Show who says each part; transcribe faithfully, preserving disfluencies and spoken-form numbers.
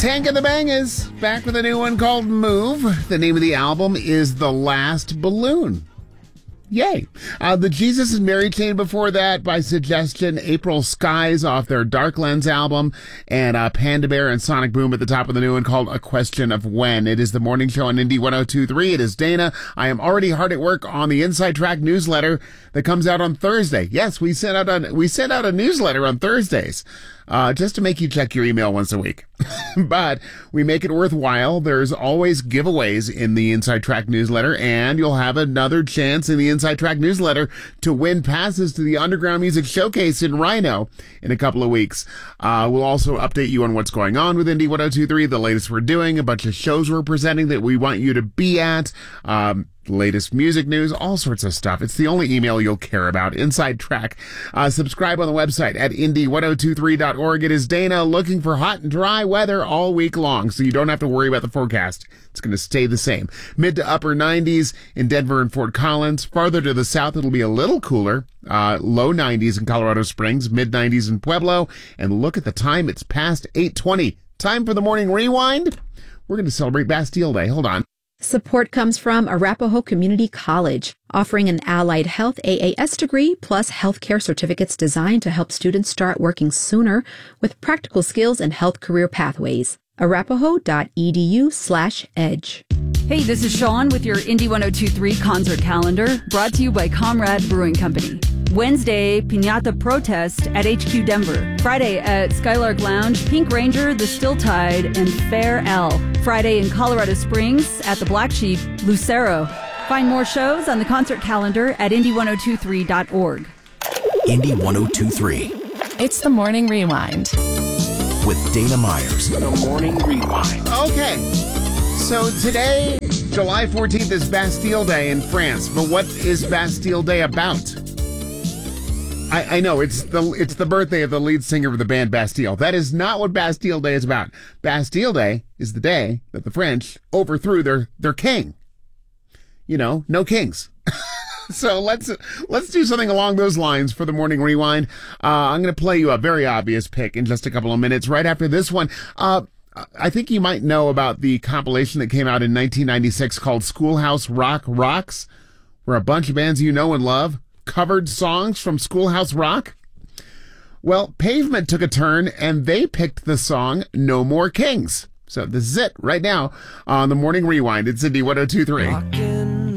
Speaker 1: Tank and the Bangers back with a new one called Move. The name of the album is The Last Balloon. Yay. Uh, the Jesus and Mary Chain before that, by suggestion, April Skies off their Dark Lens album, and uh, Panda Bear and Sonic Boom at the top of the new one called A Question of When. It is the morning show on Indie one oh two point three. It is Dana. I am already hard at work on the Inside Track newsletter that comes out on Thursday. Yes, we sent out a, we sent out a newsletter on Thursdays. Uh, just to make you check your email once a week. But we make it worthwhile. There's always giveaways in the Inside Track newsletter, and you'll have another chance in the Inside Track newsletter to win passes to the Underground Music Showcase in Rhino in a couple of weeks. Uh, we'll also update you on what's going on with Indie one oh two point three, the latest we're doing, a bunch of shows we're presenting that we want you to be at, um, latest music news, all sorts of stuff. It's the only email you'll care about. Inside Track. Uh, subscribe on the website at indie one oh two three dot org. It is Dana looking for hot and dry weather all week long, so you don't have to worry about the forecast. It's going to stay the same. Mid to upper nineties in Denver and Fort Collins. Farther to the south, it'll be a little cooler. Uh, low nineties in Colorado Springs, mid nineties in Pueblo. And look at the time. It's past eight twenty. Time for the morning rewind. We're going to celebrate Bastille Day. Hold on.
Speaker 2: Support comes from Arapahoe Community College, offering an allied health A A S degree plus healthcare certificates designed to help students start working sooner with practical skills and health career pathways. arapahoe.edu slash edge.
Speaker 3: Hey, this is Sean with your Indie one oh two point three concert calendar, brought to you by Comrade Brewing Company. Wednesday, Piñata Protest at H Q Denver. Friday at Skylark Lounge, Pink Ranger, The Still Tide, and Fair L. Friday in Colorado Springs at the Black Sheep, Lucero. Find more shows on the concert calendar at indie one oh two three dot org.
Speaker 4: Indie one oh two point three.
Speaker 5: It's the Morning Rewind.
Speaker 4: With Dana Myers. The Morning Rewind.
Speaker 1: Okay. So today, July fourteenth, is Bastille Day in France. But what is Bastille Day about? I, I know, it's the it's the birthday of the lead singer of the band Bastille. That is not what Bastille Day is about. Bastille Day is the day that the French overthrew their, their king. You know, no kings. So let's let's do something along those lines for the morning rewind. Uh, I'm going to play you a very obvious pick in just a couple of minutes. Right after this one, uh, I think you might know about the compilation that came out in nineteen ninety-six called Schoolhouse Rock Rocks, where a bunch of bands you know and love covered songs from Schoolhouse Rock. Well, Pavement took a turn, and they picked the song No More Kings. So this is it right now on the Morning Rewind. It's Indie one oh two point three.